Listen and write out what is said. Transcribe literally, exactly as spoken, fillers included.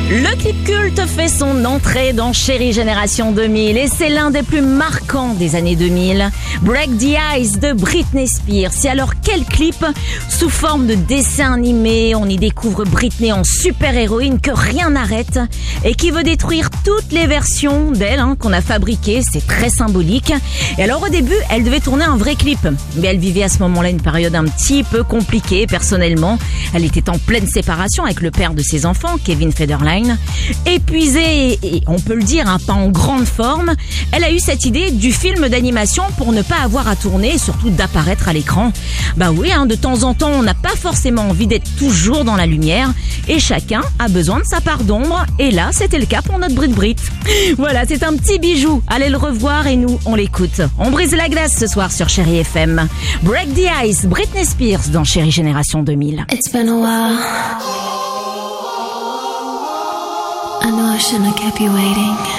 Le clip culte fait son entrée dans Chérie Génération deux mille et c'est l'un des plus marquants des années deux mille. Break the Ice de Britney Spears. Et alors quel clip? Sous forme de dessin animé, on y découvre Britney en super-héroïne que rien n'arrête et qui veut détruire toutes les versions d'elle hein, qu'on a fabriquées. C'est très symbolique. Et alors au début, elle devait tourner un vrai clip. Mais elle vivait à ce moment-là une période un petit peu compliquée personnellement. Elle était en pleine séparation avec le père de ses enfants, Kevin Federline. Épuisée et, on peut le dire, hein, pas en grande forme, elle a eu cette idée du film d'animation pour ne pas avoir à tourner et surtout d'apparaître à l'écran. Bah oui, hein, de temps en temps, on n'a pas forcément envie d'être toujours dans la lumière et chacun a besoin de sa part d'ombre et là, c'était le cas pour notre Brit Brit. Voilà, c'est un petit bijou. Allez le revoir et nous, on l'écoute. On brise la glace ce soir sur Chérie F M. Break the Ice, Britney Spears dans Chérie Génération deux mille. It's been a while. I know I shouldn't have kept you waiting.